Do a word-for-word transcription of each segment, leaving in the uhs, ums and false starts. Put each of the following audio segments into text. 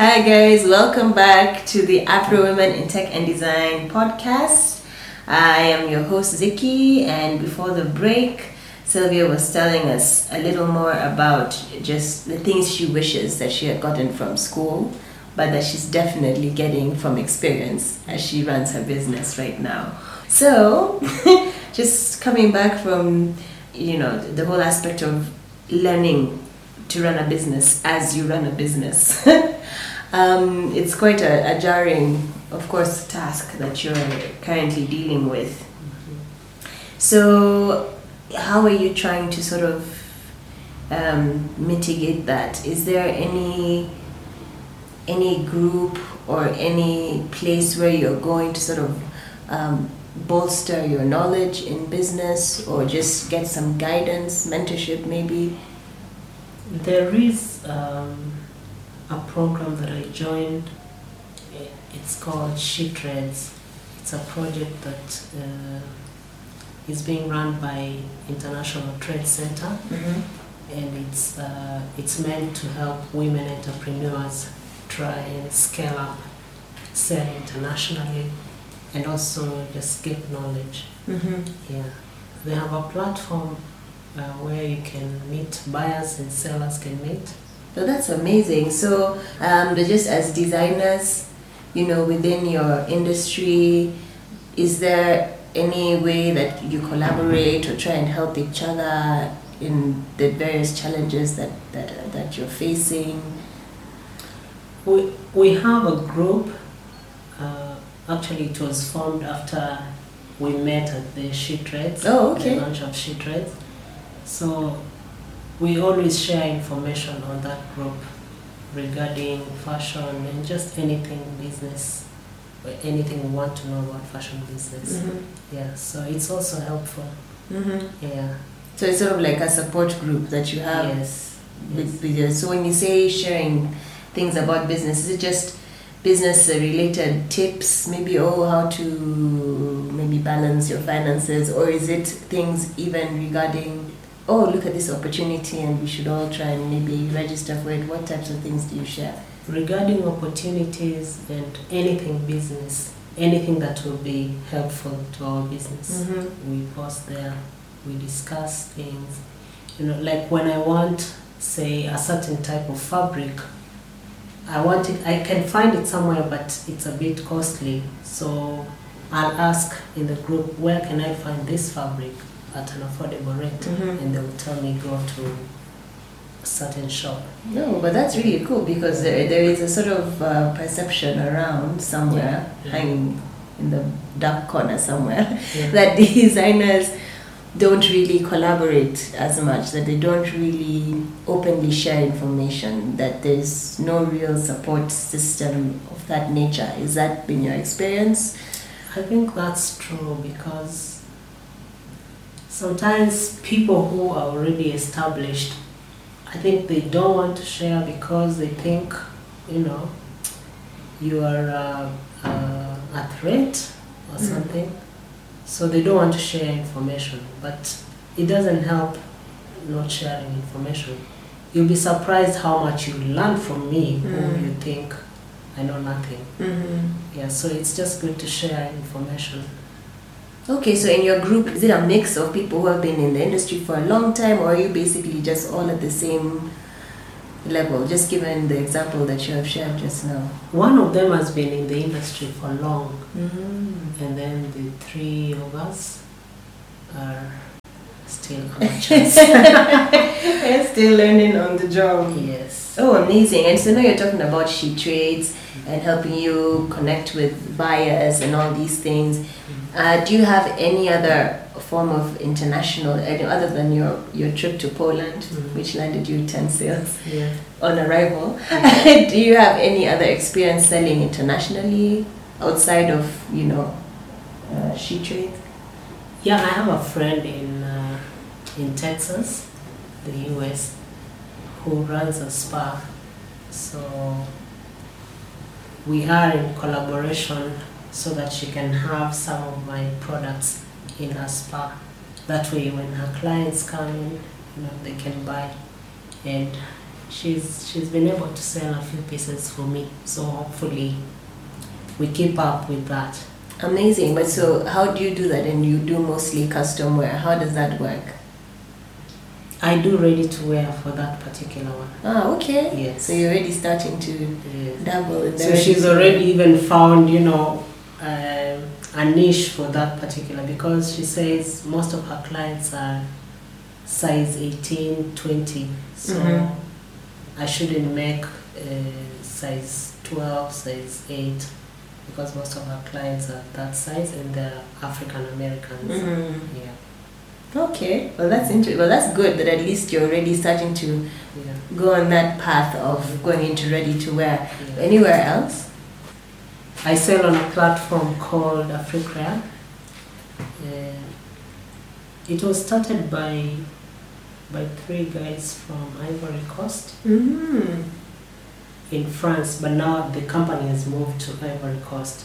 Hi guys, welcome back to the Afro Women in Tech and Design podcast. I am your host Ziki, and before the break, Sylvia was telling us a little more about just the things she wishes that she had gotten from school, but that she's definitely getting from experience as she runs her business right now. So, just coming back from, you know, the whole aspect of learning to run a business as you run a business. um, it's quite a, a jarring, of course, task that you're currently dealing with. Mm-hmm. So, how are you trying to sort of um, mitigate that? Is there any any group or any place where you're going to sort of um, bolster your knowledge in business, or just get some guidance, mentorship maybe? There is um, a program that I joined. It's called She Trades. It's a project that uh, is being run by International Trade Center, mm-hmm. and it's uh, it's meant to help women entrepreneurs try and scale up, sell internationally, and also just get knowledge. Mm-hmm. Yeah, they have a platform Uh, where you can meet buyers and sellers can meet. So that's amazing. So um, just as designers, you know, within your industry, is there any way that you collaborate or try and help each other in the various challenges that, that, that you're facing? We, we have a group. Uh, actually, it was formed after we met at the She Trades, oh, okay. the launch of She Trades. So we always share information on that group regarding fashion and just anything business, or anything we want to know about fashion business. Mm-hmm. Yeah, so it's also helpful. Mm-hmm. Yeah. So it's sort of like a support group that you have. Yes. With, with your, so when you say sharing things about business, is it just business related tips, maybe oh how to maybe balance your finances, or is it things even regarding oh, look at this opportunity and we should all try and maybe register for it? What types of things do you share? Regarding opportunities and anything business, anything that will be helpful to our business, mm-hmm. we post there, we discuss things. You know, like when I want, say, a certain type of fabric, I want it, I can find it somewhere, but it's a bit costly. So I'll ask in the group, where can I find this fabric at an affordable rate? Mm-hmm. And they will tell me go to a certain shop. No, but that's really cool, because there, there is a sort of uh, perception around somewhere, yeah. Yeah. hanging in the dark corner somewhere, yeah. that designers don't really collaborate as much, that they don't really openly share information, that there's no real support system of that nature. Has that been your experience? I think that's true, because sometimes people who are already established, I think they don't want to share because they think, you know, you are uh, uh, a threat or mm. something. So they don't want to share information. But it doesn't help not sharing information. You'll be surprised how much you learn from me, mm. who you think I know nothing. Mm-hmm. Yeah, so it's just good to share information. Okay, so in your group, is it a mix of people who have been in the industry for a long time, or are you basically just all at the same level, just given the example that you have shared just now? One of them has been in the industry for long, mm-hmm. and then the three of us are still amateurs. We're still learning on the job. Yes. Oh, amazing. And so now you're talking about She Trades and helping you connect with buyers and all these things. Uh, do you have any other form of international, other than your, your trip to Poland, mm-hmm. which landed you ten sales yeah. on arrival? Yeah. Do you have any other experience selling internationally outside of, you know, uh, She Trades? Yeah, I have a friend in uh, in Texas, the U S, who runs a spa. So we are in collaboration so that she can have some of my products in her spa. That way when her clients come in, you know, they can buy and she's she's been able to sell a few pieces for me. So hopefully we keep up with that. Amazing. But so how do you do that? And you do mostly custom wear. How does that work? I do ready to wear for that particular one. Ah, okay. Yes. So you're already starting to Yes. dabble in that. So she's already even found, you know, uh, a niche for that particular, because she says most of her clients are size eighteen, twenty. So Mhm. I shouldn't make uh, size twelve, size eight, because most of her clients are that size and they're African Americans. Mhm. Yeah. Okay. Well, that's interesting. Well, that's good that at least you're already starting to Yeah. go on that path of going into ready to wear. Yeah. Anywhere else? I sell on a platform called Africrea. Uh, it was started by by three guys from Ivory Coast Mm-hmm. in France, but now the company has moved to Ivory Coast.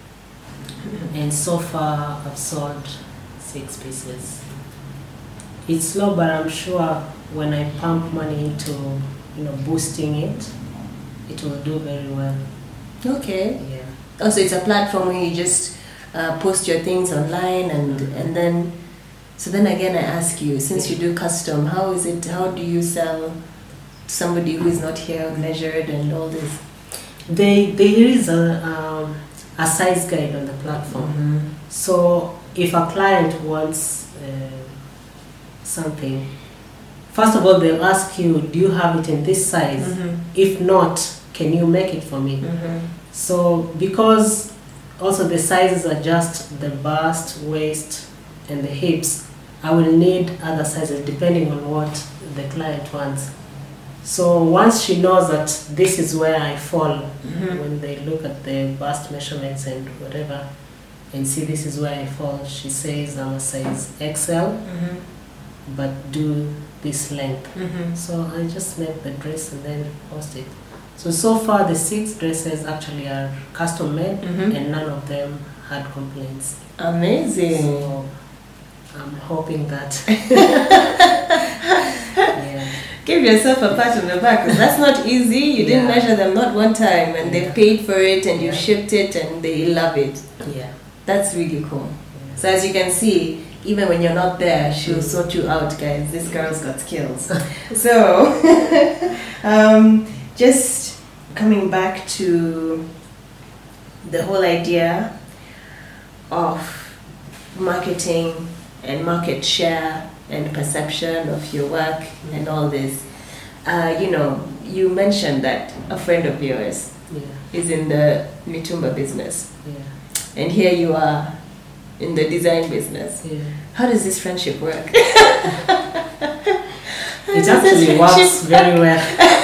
And so far I've sold six pieces. It's slow, but I'm sure when I pump money into, you know, boosting it, it will do very well. Okay. Yeah. Oh, so it's a platform where you just uh, post your things online, and and then, so then again I ask you, since you do custom, how is it? How do you sell to somebody who is not here, measured and all this? They, there is a, um, a size guide on the platform. Mm-hmm. So if a client wants uh, something, first of all they'll ask you, do you have it in this size? Mm-hmm. If not, can you make it for me? Mm-hmm. So because also the sizes are just the bust, waist and the hips, I will need other sizes depending on what the client wants. So once she knows that this is where I fall, Mhm. when they look at the bust measurements and whatever and see this is where I fall, she says I'm a size X L, Mm-hmm. but do this length. Mm-hmm. So I just make the dress and then post it. So, so far the six dresses actually are custom made, Mhm. and none of them had complaints. Amazing. So I'm hoping that. Yeah. Give yourself a pat on the back, because that's not easy. You didn't Yeah. measure them not one time, and they Yeah. paid for it, and you Yeah. shipped it, and they love it. Yeah. That's really cool. Yeah. So as you can see, even when you're not there, she'll Mm. sort you out, guys. This girl's got skills. So, um, just coming back to the whole idea of marketing and market share and perception of your work and all this. Uh, you know, you mentioned that a friend of yours Yeah. is in the mitumba business, Yeah. and here you are in the design business. Yeah. How does this friendship work? It actually works very well.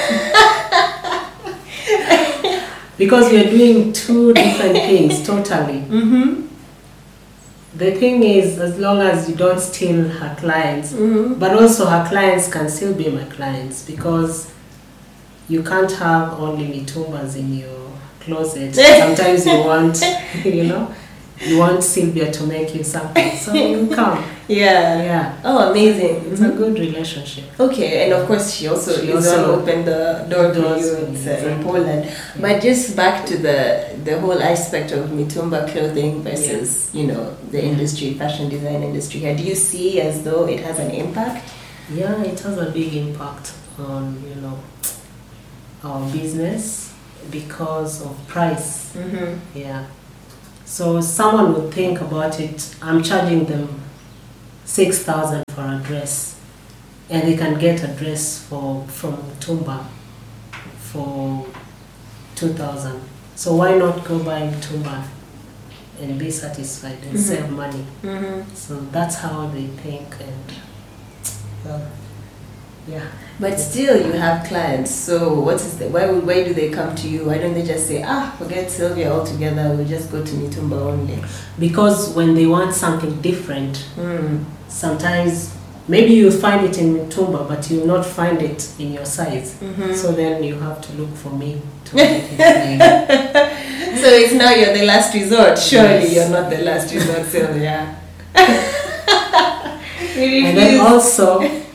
Because we are doing two different things totally. Mm-hmm. The thing is, as long as you don't steal her clients, Mm-hmm. but also her clients can still be my clients, because you can't have only mitumbas in your closet. Sometimes you want, you know, you want Sylvia to make you something, so you come. Yeah. Yeah. Oh, amazing. It's Mhm. a good relationship. Okay, and of course she also She is also also opened the door for does, you in, uh, in exactly. Poland. But just back to the the whole aspect of mitumba clothing versus you know the Yeah. industry, fashion design industry here. Do you see as though it has an impact? Yeah, it has a big impact on, you know, our business because of price. Mm-hmm. Yeah. So someone would think about it, I'm charging them six thousand for a dress, and they can get a dress for from Tumba for two thousand. So why not go buy Tumba and be satisfied and Mhm. save money? Mm-hmm. So that's how they think, and well, yeah. But still, you have clients. So what is the why? would- Why do they come to you? Why don't they just say, ah, forget Sylvia altogether? We'll just go to mitumba only. Because when they want something different, Mm. sometimes maybe you find it in Mitumba, but you will not find it in your size. Mhm. So then you have to look for me to make it for you. So it's now you're the last resort. Surely Yes. you're not the last resort, Sylvia. You And then refuse. also,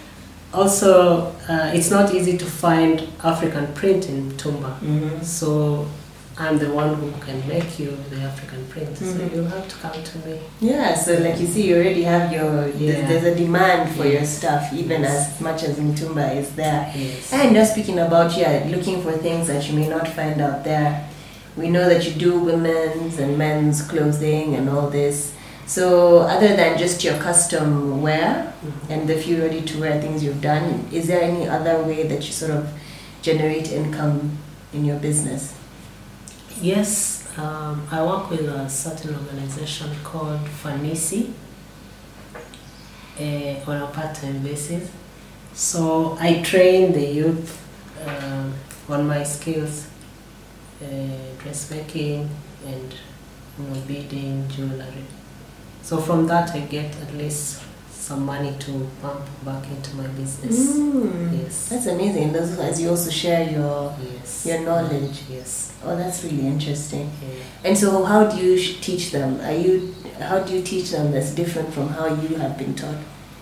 also, uh, it's not easy to find African print in Tumba. Mm-hmm. So I'm the one who can make you the African print. Mm-hmm. So you'll have to come to me. Yeah, so like you see, you already have your, Yeah. there's, there's a demand for Yes. your stuff, even Yes. as much as Mtumba is there. Yes. And just speaking about, yeah, looking for things that you may not find out there. We know that you do women's and men's clothing and all this. So other than just your custom wear Mhm. and the few ready-to-wear things you've done, is there any other way that you sort of generate income in your business? Yes, um, I work with a certain organization called Fanisi uh, on a part-time basis. So I train the youth um, on my skills, uh, dressmaking and you know, beading, jewelry. So from that I get at least some money to pump back into my business. Mm, Yes. That's amazing. Those, as you also share your Yes. your knowledge. Yes. Oh, that's really interesting. Yeah. And so, how do you sh- teach them? Are you how do you teach them that's different from how you have been taught?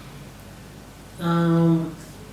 Um,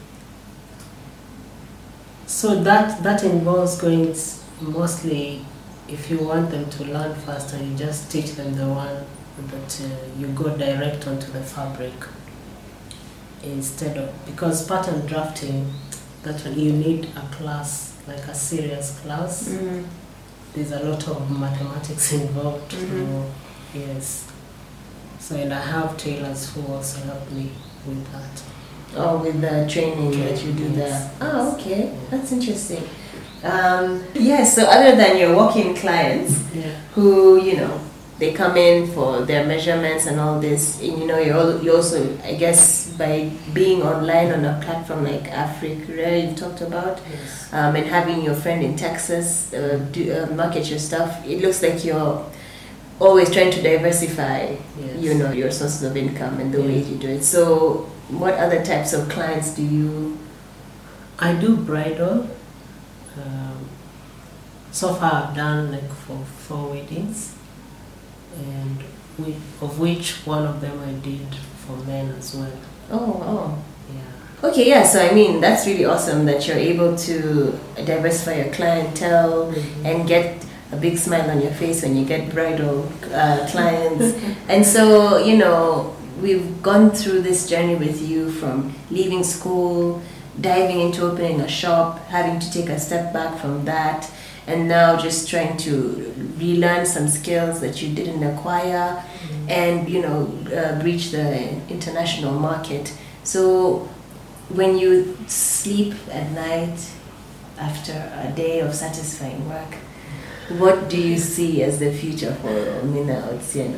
so that that involves going s- mostly if you want them to learn faster, you just teach them the one that uh, you go direct onto the fabric instead of, because pattern drafting, that one you need a class, like a serious class. Mm. There's a lot of mathematics involved. Mhm. So, yes. So and I have tailors who also help me with that. Oh, with the training that you do Yes. there. Oh, okay, that's interesting. Um, yes. So, other than your walk-in clients, Yeah. who you know they come in for their measurements and all this, and you know you al- you also, I guess, by being online on a platform like Africa you talked about, Yes. um, and having your friend in Texas uh, do, uh, market your stuff, it looks like you're always trying to diversify, Yes. you know, your sources of income and the Yeah. ways you do it. So, what other types of clients do you? I do bridal. Um, so far, I've done like for four weddings, and we, of which one of them I did for men as well. Oh, oh. Yeah. Okay, yeah. So, I mean, that's really awesome that you're able to diversify your clientele Mhm. and get a big smile on your face when you get bridal uh, clients. And so, you know, we've gone through this journey with you from leaving school, diving into opening a shop, having to take a step back from that, and now just trying to relearn some skills that you didn't acquire and, you know, uh, reach the international market. So when you sleep at night after a day of satisfying work, what do you see as the future for Mina Otsieno?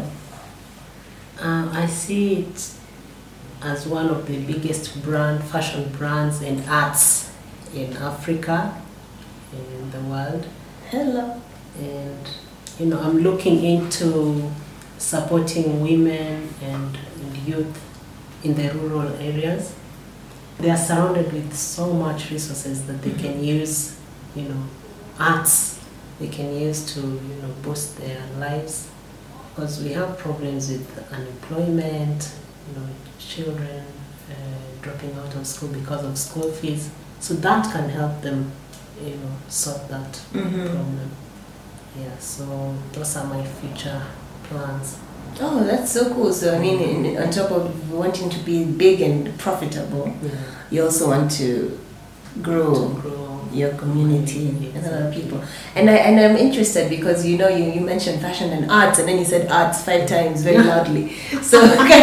Um, I see it as one of the biggest brand, fashion brands and arts in Africa, in the world. Hello. And you know, I'm looking into supporting women and, and youth in the rural areas. They are surrounded with so much resources that they can use, you know, arts they can use to, you know, boost their lives. Because we have problems with unemployment, you know, children uh, dropping out of school because of school fees. So that can help them, you know, sort that Mm-hmm. problem. Yeah, so those are my future plans. Oh, that's so cool. So, I mean, in, on top of wanting to be big and profitable, Yeah. you also want to grow To grow your community Exactly. and other people. And I and I'm interested because you know you, you mentioned fashion and arts, and then you said arts five times very loudly. So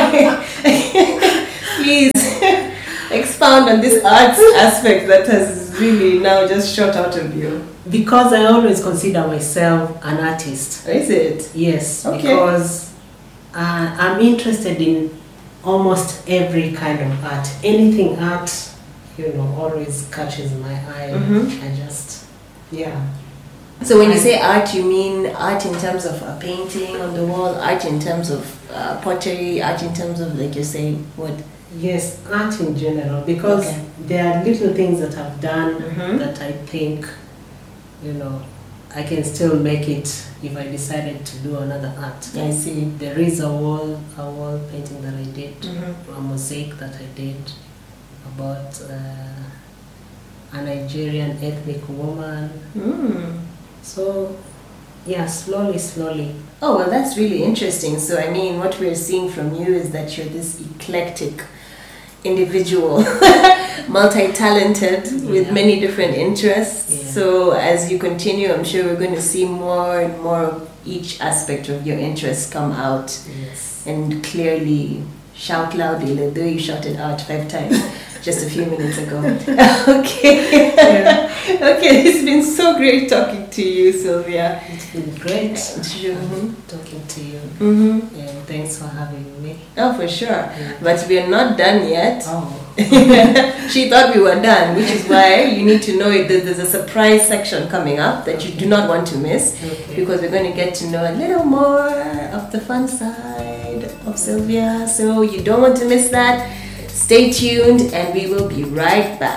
please expound on this arts aspect that has really now just shot out of you. Because I always consider myself an artist. Is it? Yes, Okay. because uh, I'm interested in almost every kind of art. Anything art, you know, always catches my eye. Mhm. I just, yeah. So when you I- say art, you mean art in terms of a painting on the wall, art in terms of uh, pottery, art in terms of, like you're saying, what? Yes, art in general, because Okay. there are little things that I've done Mhm. that I think, you know, I can still make it if I decided to do another art. I see. There is a wall, a wall painting that I did, Mhm. a mosaic that I did, about uh, a Nigerian ethnic woman. Mm. So, yeah, slowly, slowly. Oh, well, that's really interesting. So, I mean, what we're seeing from you is that you're this eclectic individual, multi-talented, yeah. with many different interests. Yeah. So, as you continue, I'm sure we're going to see more and more of each aspect of your interests come out. Yes. And clearly shout loudly, like though you shouted out five times just a few minutes ago. Okay. Yeah. Okay, it's been so great talking to you, Sylvia. It's been great mm-hmm. talking to you. Mm-hmm. And thanks for having me. Oh, for sure. Yeah. But we're not done yet. Oh. She thought we were done, which is why you need to know it. There's a surprise section coming up that you do not want to miss, okay. because we're going to get to know a little more of the fun side of Sylvia. So you don't want to miss that. Stay tuned and we will be right back.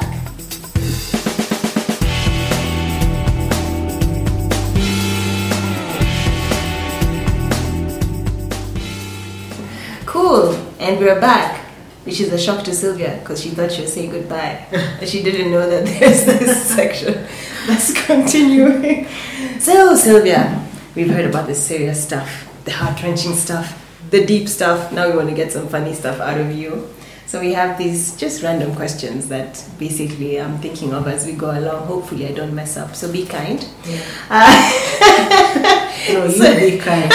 Cool, and we're back. Which is a shock to Sylvia because she thought she was saying goodbye. And she didn't know that there's this section that's continuing. So, Sylvia, we've heard about the serious stuff, the heart-wrenching stuff, the deep stuff. Now we want to get some funny stuff out of you. So we have these just random questions that basically I'm thinking of as we go along. Hopefully I don't mess up. So be kind. Yeah. Uh, no, you so, be kind.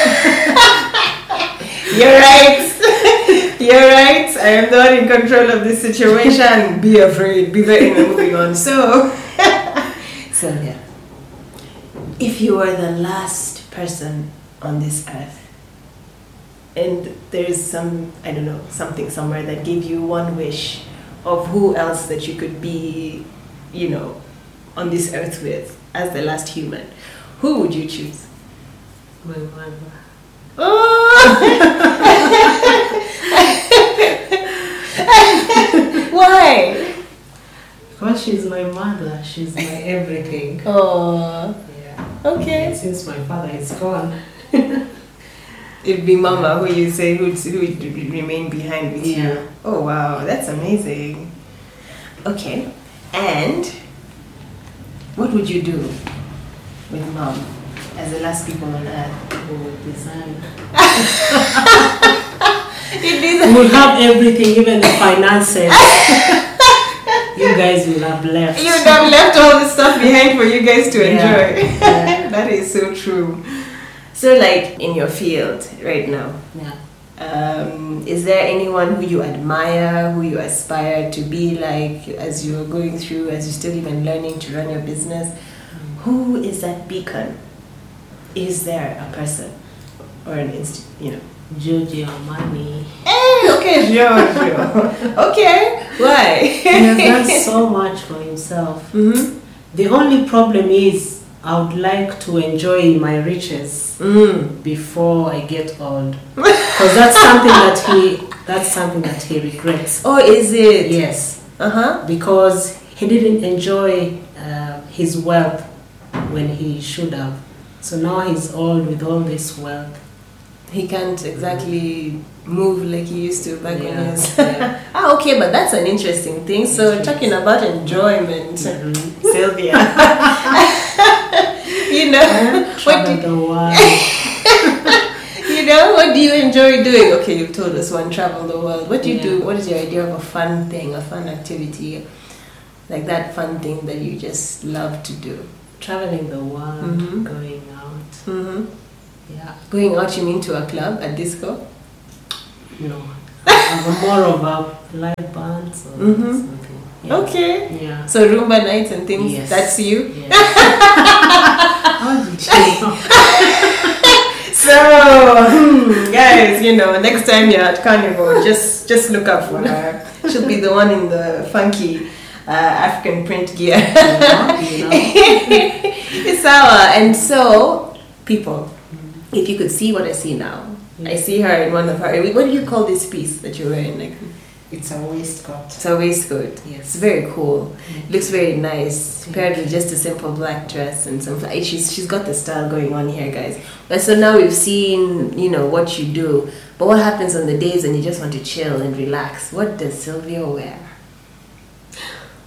You're right. You're right. I am not in control of this situation. Be afraid. Be very moving on. So, Sylvia, if you were the last person on this earth, and there's some, I don't know, something somewhere that gave you one wish of who else that you could be, you know, on this earth with as the last human, who would you choose? My mother. Oh! Why? Because she's my mother. She's my everything. Oh. Yeah. Okay. And since my father is gone, it'd be Mama who you say who'd, who'd remain behind with yeah. you. Oh wow, that's amazing. Okay. And what would you do with Mom as the last people on earth? we will design. We'll have everything, even the finances. You guys will have left. You would have left all the stuff behind for you guys to yeah. enjoy. Yeah. That is so true. So, like in your field right now, yeah. um, is there anyone who you admire, who you aspire to be like as you're going through, as you're still even learning to run your business? Mm. Who is that beacon? Is there a person or an institute, you know? Giorgio Armani. Hey, okay, Giorgio. Okay, why? He has done so much for himself. Mm-hmm. The only problem is I would like to enjoy my riches mm. before I get old, because that's something that he that's something that he regrets. Oh, is it? Yes. Uh huh. Because he didn't enjoy uh, his wealth when he should have. So now he's old with all this wealth. He can't exactly move like he used to back yeah, when he was. yeah. Ah, okay, but that's an interesting thing. So, yes, talking about enjoyment, mm-hmm. Sylvia, you know, what do, the world. you know, what do you enjoy doing? Okay, you've told us one, travel the world. What do you yeah. do? What is your idea of a fun thing, a fun activity, like that fun thing that you just love to do? Traveling the world, mm-hmm. going out. Mm-hmm. Yeah. Going out, you mean to a club, a disco? No. I'm more of a live bands or mm-hmm. something. Yeah. Okay. Yeah. So Roomba nights and things, yes. that's you? Yes. How did you know? So, hmm, guys, you know, next time you're at Carnival, just just look up for her. She'll be the one in the funky uh, African print gear. Yeah, you know. It's our, and so, people, if you could see what I see now, yeah. I see her in one of her, what do you call this piece that you're wearing? Like, it's a waistcoat. It's a waistcoat. Yes. It's very cool. Mm-hmm. Looks very nice. Thank Paired you. with just a simple black dress and some. She's she's got the style going on here, guys. But so now we've seen, you know, what you do. But what happens on the days when you just want to chill and relax? What does Sylvia wear?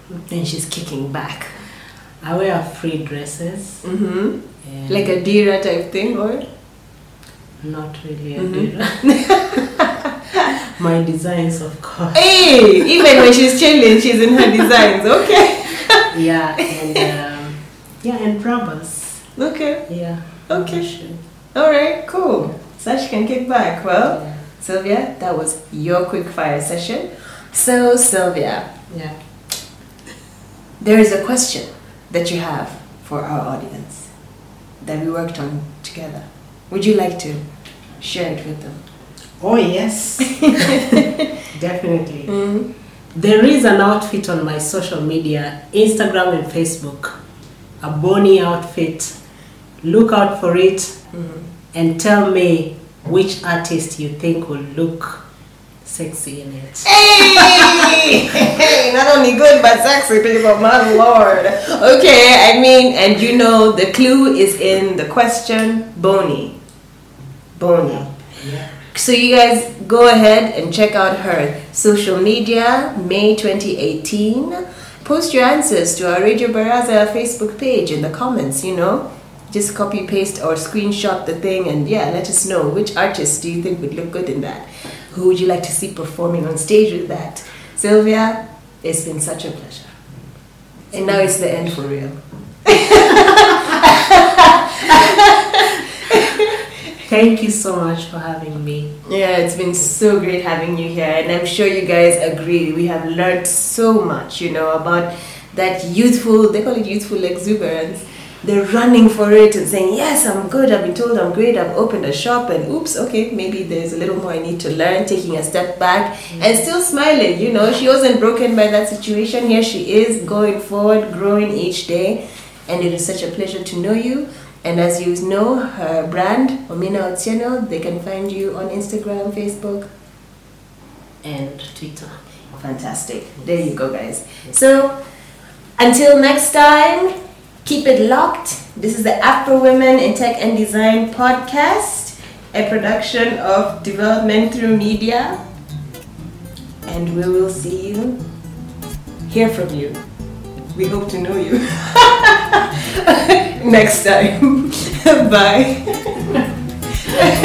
and she's kicking back. I wear free dresses. Mm-hmm. And Like a Dira type thing, or? not really a Mhm. Dira. My designs, of course. Hey, even when she's chilling, she's in her designs. Okay. Yeah, and um, yeah, and rubbers. Okay. Yeah. Okay. rubber shoes. All right. Cool. So she can kick back. Well, Yeah. Sylvia, that was your quick fire session. So, Sylvia, Yeah. there is a question that you have for our audience that we worked on together. Would you like to share it with them? Oh yes. Definitely. Mm-hmm. There is an outfit on my social media, Instagram and Facebook, a Bonnie outfit. Look out for it Mm-hmm. and tell me which artist you think will look sexy in it. Hey! Hey! Not only good but sexy, people, my lord. Okay, I mean, and you know, the clue is in the question, Bonnie. Bonnie. Yeah. So you guys go ahead and check out her social media, May twenty eighteen. Post your answers to our Radio Baraza Facebook page in the comments, you know. Just copy, paste, or screenshot the thing and yeah, let us know which artist do you think would look good in that. Who would you like to see performing on stage with that? Sylvia, it's been such a pleasure. And now it's the end for real. Thank you so much for having me. Yeah, it's been so great having you here, and I'm sure you guys agree. We have learned so much, you know, about that youthful, they call it youthful exuberance. They're running for it and saying, yes, I'm good, I've been told I'm great, I've opened a shop, and oops, okay, maybe there's a little more I need to learn, taking a step back, mm-hmm. and still smiling, you know. She wasn't broken by that situation. Here she is, going forward, growing each day, and it is such a pleasure to know you. And as you know, her brand, Omina Otieno, they can find you on Instagram, Facebook, And Twitter. Fantastic. There you go, guys. So, until next time, keep it locked. This is the Afro Women in Tech and Design podcast, a production of Development Through Media. And we will see you, hear from you. We hope to know you next time. Bye.